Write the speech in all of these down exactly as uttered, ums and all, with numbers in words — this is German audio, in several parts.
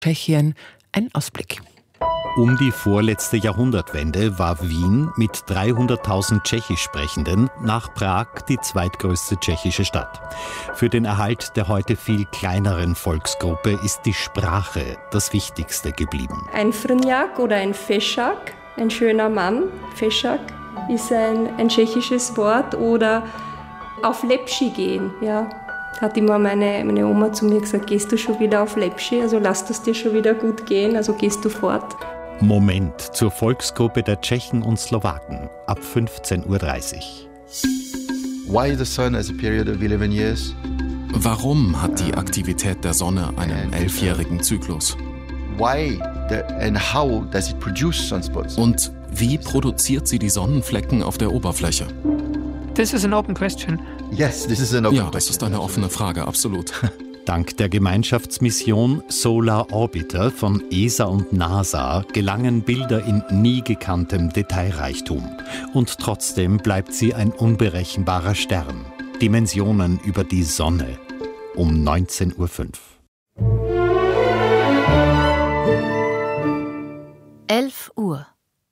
Tschechien ein Ausblick. Um die vorletzte Jahrhundertwende war Wien mit dreihunderttausend Tschechisch-Sprechenden nach Prag die zweitgrößte tschechische Stadt. Für den Erhalt der heute viel kleineren Volksgruppe ist die Sprache das Wichtigste geblieben. Ein Frnjak oder ein Fešák, ein schöner Mann, Fešák, ist ein, ein tschechisches Wort, oder auf Lepši gehen, ja. Hat immer meine, meine Oma zu mir gesagt, gehst du schon wieder auf Lepši, also lass es dir schon wieder gut gehen, also gehst du fort. Moment zur Volksgruppe der Tschechen und Slowaken ab fünfzehn Uhr dreißig. Why the sun has a period of eleven years? Warum hat die Aktivität der Sonne einen elfjährigen Zyklus? Why the, and how does it produce sunspots? Und wie produziert sie die Sonnenflecken auf der Oberfläche? This is an open question. Yes, this is an open ja, question. das ist eine offene Frage, absolut. Dank der Gemeinschaftsmission Solar Orbiter von E S A und NASA gelangen Bilder in nie gekanntem Detailreichtum. Und trotzdem bleibt sie ein unberechenbarer Stern. Dimensionen über die Sonne. Um neunzehn Uhr fünf. elf Uhr.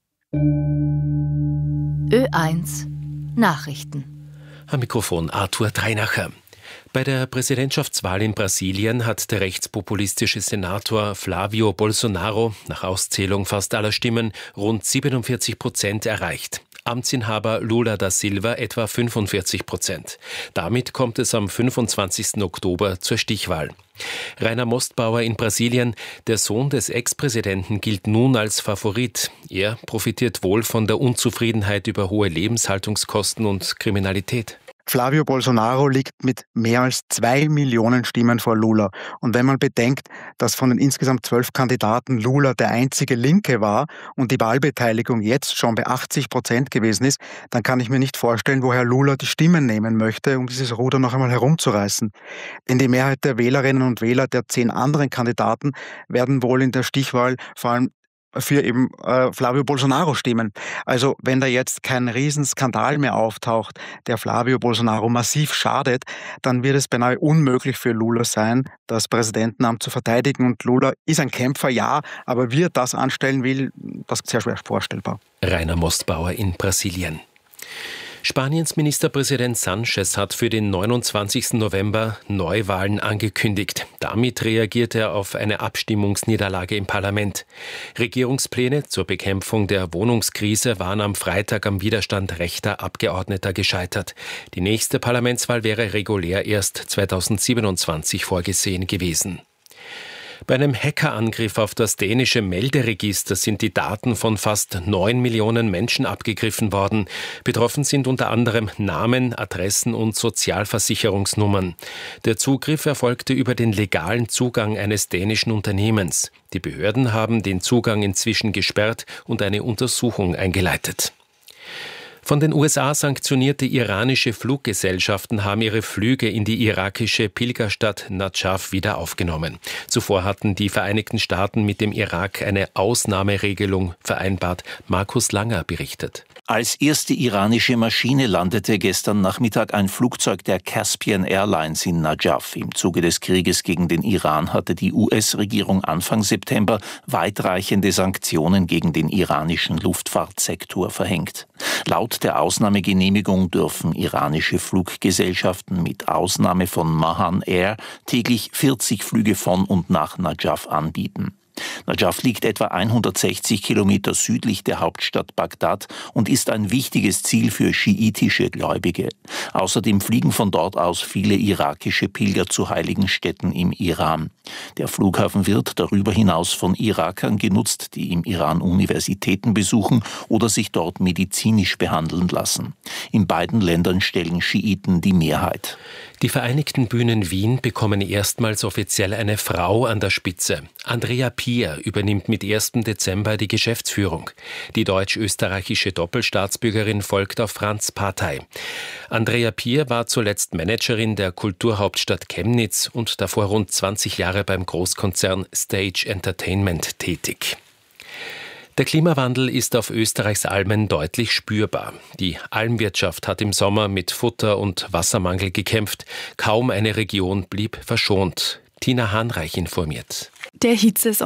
Ö eins Nachrichten. Am Mikrofon Arthur Dreinacher. Bei der Präsidentschaftswahl in Brasilien hat der rechtspopulistische Senator Flávio Bolsonaro nach Auszählung fast aller Stimmen rund siebenundvierzig Prozent erreicht. Amtsinhaber Lula da Silva etwa fünfundvierzig Prozent. Damit kommt es am fünfundzwanzigsten Oktober zur Stichwahl. Rainer Mostbauer in Brasilien, der Sohn des Ex-Präsidenten, gilt nun als Favorit. Er profitiert wohl von der Unzufriedenheit über hohe Lebenshaltungskosten und Kriminalität. Flávio Bolsonaro liegt mit mehr als zwei Millionen Stimmen vor Lula. Und wenn man bedenkt, dass von den insgesamt zwölf Kandidaten Lula der einzige Linke war und die Wahlbeteiligung jetzt schon bei achtzig Prozent gewesen ist, dann kann ich mir nicht vorstellen, woher Lula die Stimmen nehmen möchte, um dieses Ruder noch einmal herumzureißen. Denn die Mehrheit der Wählerinnen und Wähler der zehn anderen Kandidaten werden wohl in der Stichwahl vor allem für eben äh, Flávio Bolsonaro stimmen. Also wenn da jetzt kein Riesenskandal mehr auftaucht, der Flávio Bolsonaro massiv schadet, dann wird es beinahe unmöglich für Lula sein, das Präsidentenamt zu verteidigen. Und Lula ist ein Kämpfer, ja, aber wie er das anstellen will, das ist sehr schwer vorstellbar. Rainer Mostbauer in Brasilien. Spaniens Ministerpräsident Sánchez hat für den neunundzwanzigsten November Neuwahlen angekündigt. Damit reagiert er auf eine Abstimmungsniederlage im Parlament. Regierungspläne zur Bekämpfung der Wohnungskrise waren am Freitag am Widerstand rechter Abgeordneter gescheitert. Die nächste Parlamentswahl wäre regulär erst zweitausendsiebenundzwanzig vorgesehen gewesen. Bei einem Hackerangriff auf das dänische Melderegister sind die Daten von fast neun Millionen Menschen abgegriffen worden. Betroffen sind unter anderem Namen, Adressen und Sozialversicherungsnummern. Der Zugriff erfolgte über den legalen Zugang eines dänischen Unternehmens. Die Behörden haben den Zugang inzwischen gesperrt und eine Untersuchung eingeleitet. Von den U S A sanktionierte iranische Fluggesellschaften haben ihre Flüge in die irakische Pilgerstadt Nadschaf wieder aufgenommen. Zuvor hatten die Vereinigten Staaten mit dem Irak eine Ausnahmeregelung vereinbart. Markus Langer berichtet. Als erste iranische Maschine landete gestern Nachmittag ein Flugzeug der Caspian Airlines in Nadschaf. Im Zuge des Krieges gegen den Iran hatte die U S-Regierung Anfang September weitreichende Sanktionen gegen den iranischen Luftfahrtsektor verhängt. Laut der Ausnahmegenehmigung dürfen iranische Fluggesellschaften mit Ausnahme von Mahan Air täglich vierzig Flüge von und nach Nadschaf anbieten. Nadschaf liegt etwa hundertsechzig Kilometer südlich der Hauptstadt Bagdad und ist ein wichtiges Ziel für schiitische Gläubige. Außerdem fliegen von dort aus viele irakische Pilger zu heiligen Städten im Iran. Der Flughafen wird darüber hinaus von Irakern genutzt, die im Iran Universitäten besuchen oder sich dort medizinisch behandeln lassen. In beiden Ländern stellen Schiiten die Mehrheit. Die Vereinigten Bühnen Wien bekommen erstmals offiziell eine Frau an der Spitze. Andrea Pier übernimmt mit ersten Dezember die Geschäftsführung. Die deutsch-österreichische Doppelstaatsbürgerin folgt auf Franz Partei. Andrea Pier war zuletzt Managerin der Kulturhauptstadt Chemnitz und davor rund zwanzig Jahre beim Großkonzern Stage Entertainment tätig. Der Klimawandel ist auf Österreichs Almen deutlich spürbar. Die Almwirtschaft hat im Sommer mit Futter- und Wassermangel gekämpft. Kaum eine Region blieb verschont. Tina Hahnreich informiert. Der Hitzeson